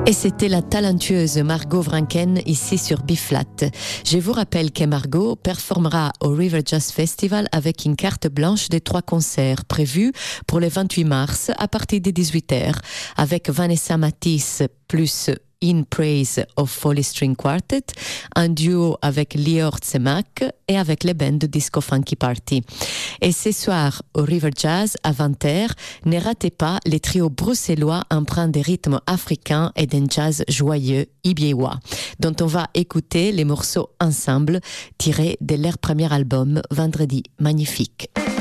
Et c'était la talentueuse Margot Vrancken ici sur B-Flat. Je vous rappelle que Margot performera au River Jazz Festival avec une carte blanche des 3 concerts prévus pour le 28 mars à partir de 18h avec Vanessa Matisse plus In Praise of Foley String Quartet, un duo avec Lior Tsemak et avec les bands de Disco Funky Party. Et ce soir, au River Jazz, à 20h, ne ratez pas les trios bruxellois empreints des rythmes africains et d'un jazz joyeux, Ibiewa, dont on va écouter les morceaux ensemble tirés de leur premier album, Vendredi Magnifique.